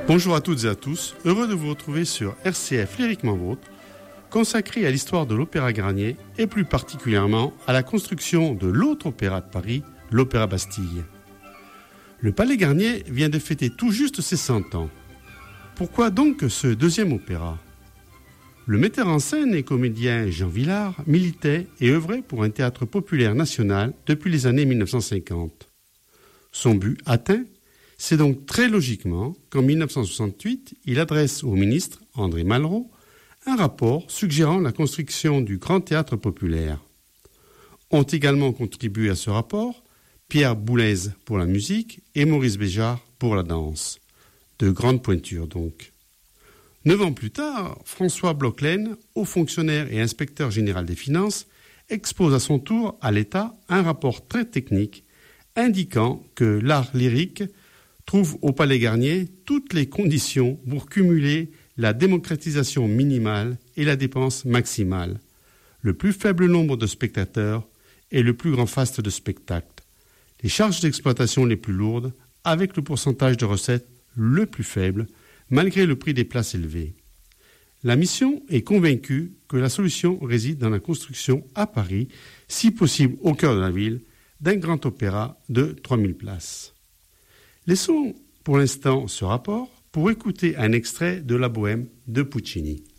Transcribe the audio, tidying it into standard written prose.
Bonjour à toutes et à tous, heureux de vous retrouver sur RCF Lyriquement Vôtre, consacré à l'histoire de l'Opéra Garnier et plus particulièrement à la construction de l'autre opéra de Paris, l'Opéra Bastille. Le Palais Garnier vient de fêter tout juste ses 100 ans. Pourquoi donc ce deuxième opéra ? Le metteur en scène et comédien Jean Vilar militait et œuvrait pour un théâtre populaire national depuis les années 1950. Son but atteint, c'est donc très logiquement qu'en 1968, il adresse au ministre André Malraux un rapport suggérant la construction du Grand Théâtre populaire. Ont également contribué à ce rapport Pierre Boulez pour la musique et Maurice Béjart pour la danse. De grandes pointures donc. 9 ans plus tard, François Bloclen, haut fonctionnaire et inspecteur général des finances, expose à son tour à l'État un rapport très technique indiquant que l'art lyrique trouve au Palais Garnier toutes les conditions pour cumuler la démocratisation minimale et la dépense maximale, le plus faible nombre de spectateurs et le plus grand faste de spectacles, les charges d'exploitation les plus lourdes avec le pourcentage de recettes le plus faible, malgré le prix des places élevé. La mission est convaincue que la solution réside dans la construction à Paris, si possible au cœur de la ville, d'un grand opéra de 3000 places. Laissons pour l'instant ce rapport pour écouter un extrait de la Bohème de Puccini.